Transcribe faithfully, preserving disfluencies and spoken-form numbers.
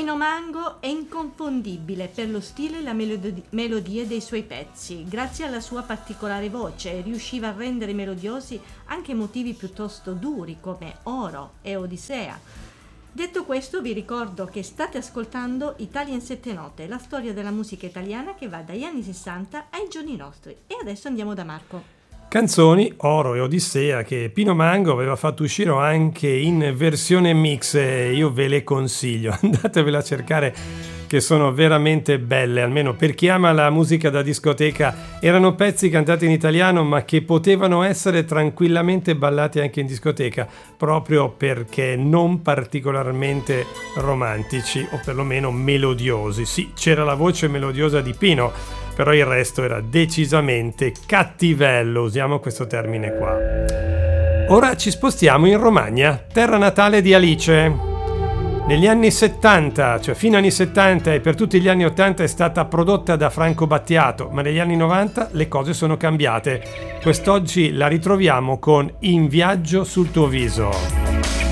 Pino Mango è inconfondibile per lo stile e la melod- melodia dei suoi pezzi. Grazie alla sua particolare voce riusciva a rendere melodiosi anche motivi piuttosto duri come Oro e Odissea. Detto questo, vi ricordo che state ascoltando Italia in sette note, la storia della musica italiana che va dagli anni sessanta ai giorni nostri. E adesso andiamo da Marco. Canzoni, Oro e Odissea, che Pino Mango aveva fatto uscire anche in versione mix, e io ve le consiglio, andatevele a cercare, che sono veramente belle, almeno per chi ama la musica da discoteca. Erano pezzi cantati in italiano ma che potevano essere tranquillamente ballati anche in discoteca, proprio perché non particolarmente romantici o perlomeno melodiosi. Sì, c'era la voce melodiosa di Pino, però il resto era decisamente cattivello, usiamo questo termine qua. Ora ci spostiamo in Romagna, terra natale di Alice. Negli anni settanta, cioè fino agli anni settanta e per tutti gli anni ottanta, è stata prodotta da Franco Battiato, ma negli anni novanta le cose sono cambiate. Quest'oggi la ritroviamo con In viaggio sul tuo viso.